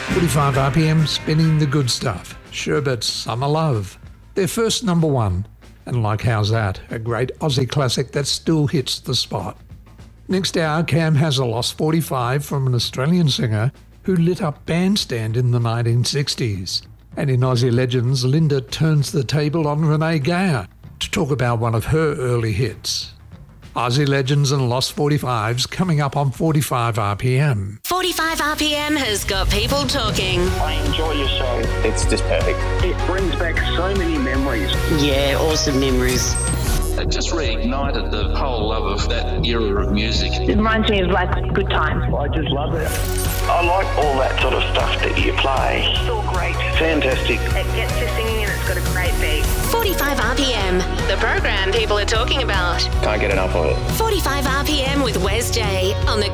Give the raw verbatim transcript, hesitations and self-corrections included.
forty-five R P M spinning the good stuff. Sherbet's Summer Love. Their first number one. And like How's That, a great Aussie classic that still hits the spot. Next hour, Cam has a Lost forty-five from an Australian singer who lit up Bandstand in the nineteen sixties. And in Aussie Legends, Linda turns the table on Renee Geyer to talk about one of her early hits. Aussie Legends and Lost forty-fives coming up on forty-five R P M. forty-five R P M has got people talking. I enjoy your show. It's just perfect. It brings back so many memories. Yeah, awesome memories. It just reignited the whole love of that era of music. It reminds me of like good times. I just love it. I like all that sort of stuff that you play. It's all great. Fantastic. It gets you singing and it's got a great beat. forty-five R P M, the program people are talking about. Can't get enough of it. forty-five R P M with Wes J on the